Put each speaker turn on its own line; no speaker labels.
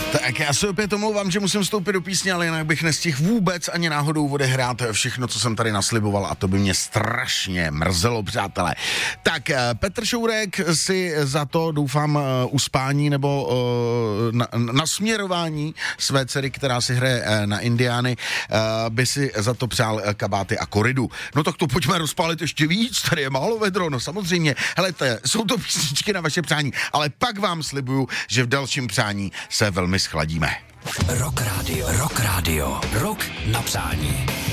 Tak já se opět omlouvám, že musím vstoupit do písně, ale jinak bych nestihl vůbec ani náhodou odehrát všechno, co jsem tady nasliboval, a to by mě strašně mrzelo, přátelé. Tak, Petr Šourek si za to, doufám, uspání nebo nasměrování své dcery, která si hraje na Indiány, by si za to přál kabáty a koridu. No tak to pojďme rozpálit ještě víc, tady je málo vedro, no samozřejmě. Helejte, jsou to písničky na vaše přání, ale pak vám slibuju, že v dalším přání se velmi schladíme.
Rock Radio, rok na přání.